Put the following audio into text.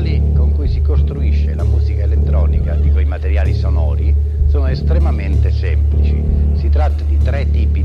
materiali con cui si costruisce la musica elettronica, dico i materiali sonori, sono estremamente semplici. Si tratta di 3 tipi